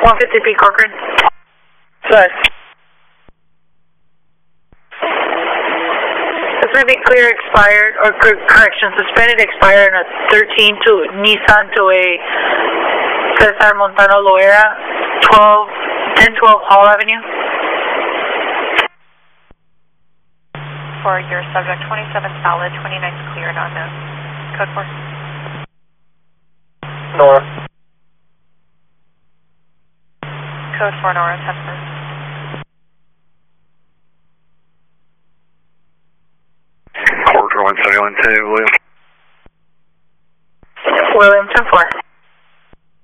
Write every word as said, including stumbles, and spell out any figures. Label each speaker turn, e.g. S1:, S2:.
S1: one fifty P Corcoran.
S2: Sorry.
S1: Suspended clear expired, or correction, suspended expired on a thirteen to Nissan to a Cesar Montano Loera, twelve, ten twelve Hall Avenue.
S3: For your subject, twenty-seven solid, twenty-nine cleared on the code four.
S2: Nora.
S3: Code four, Nora, Tesman.
S4: Corridor one seven one two, William.